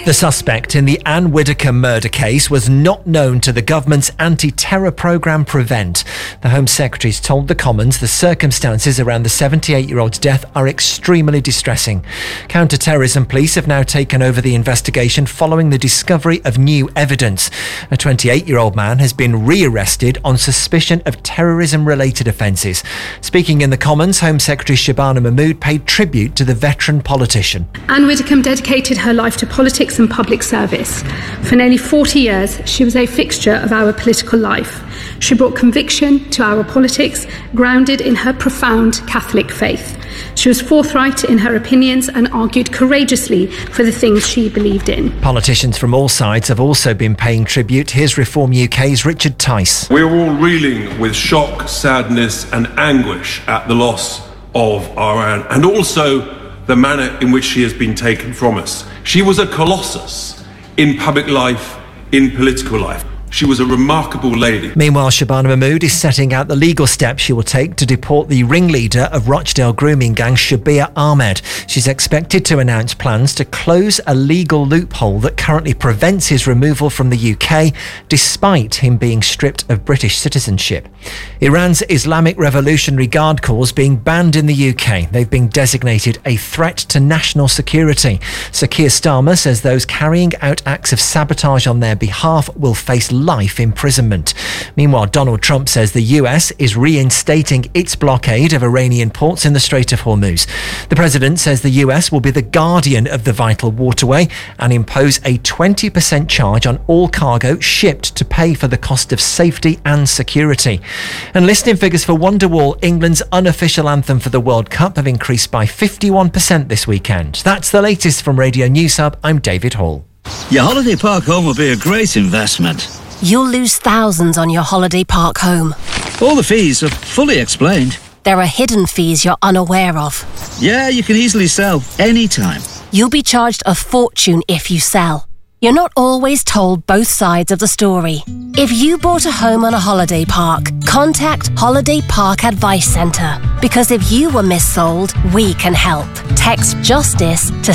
The suspect in the Anne Whittaker murder case was not known to the government's anti-terror programme Prevent. The Home Secretary's told the Commons the circumstances around the 78-year-old's death are extremely distressing. Counter-terrorism police have now taken over the investigation following the discovery of new evidence. A 28-year-old man has been re-arrested on suspicion of terrorism-related offences. Speaking in the Commons, Home Secretary Shabana Mahmood paid tribute to the veteran politician. Anne Whittaker dedicated her life to politics and public service. For nearly 40 years, she was a fixture of our political life. She brought conviction to our politics, grounded in her profound Catholic faith. She was forthright in her opinions and argued courageously for the things she believed in. Politicians from all sides have also been paying tribute. Here's Reform UK's Richard Tice. We're all reeling with shock, sadness and anguish at the loss of our Anne, and also the manner in which she has been taken from us. She was a colossus in public life, in political life. She was a remarkable lady. Meanwhile, Shabana Mahmood is setting out the legal steps she will take to deport the ringleader of Rochdale grooming gang, Shabir Ahmed. She's expected to announce plans to close a legal loophole that currently prevents his removal from the UK, despite him being stripped of British citizenship. Iran's Islamic Revolutionary Guard Corps being banned in the UK. They've been designated a threat to national security. Sir Keir Starmer says those carrying out acts of sabotage on their behalf will face life imprisonment. Meanwhile, Donald Trump says the US is reinstating its blockade of Iranian ports in the Strait of Hormuz. The president says the US will be the guardian of the vital waterway and impose a 20% charge on all cargo shipped to pay for the cost of safety and security. And listening figures for Wonderwall, England's unofficial anthem for the World Cup, have increased by 51% this weekend. That's the latest from Radio News Hub. I'm David Hall. Your holiday park home will be a great investment. You'll lose thousands on your holiday park home. All the fees are fully explained. There are hidden fees you're unaware of. Yeah, you can easily sell anytime. You'll be charged a fortune if you sell. You're not always told both sides of the story. If you bought a home on a holiday park, contact Holiday Park Advice Centre. Because if you were missold, we can help. Text JUSTICE to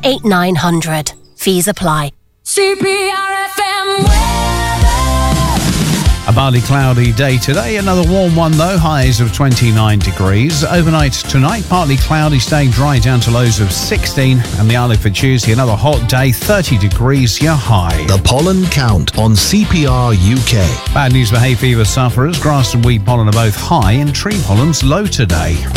78900. Fees apply. CPRFM weather. A partly cloudy day today, another warm one though, highs of 29 degrees. Overnight tonight, partly cloudy, staying dry down to lows of 16. And the outlook for Tuesday, another hot day, 30 degrees, your high. The pollen count on CPR UK. Bad news for hay fever sufferers. Grass and wheat pollen are both high and tree pollen's low today.